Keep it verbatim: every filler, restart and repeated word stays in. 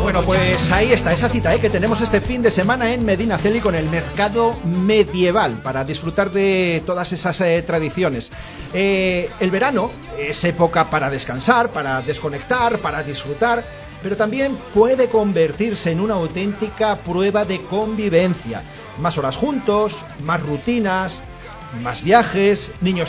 Bueno, pues ahí está esa cita ¿eh? que tenemos este fin de semana en Medinaceli con el mercado medieval para disfrutar de todas esas eh, tradiciones. Eh, el verano es época para descansar, para desconectar, para disfrutar, pero también puede convertirse en una auténtica prueba de convivencia. Más horas juntos, más rutinas, más viajes, niños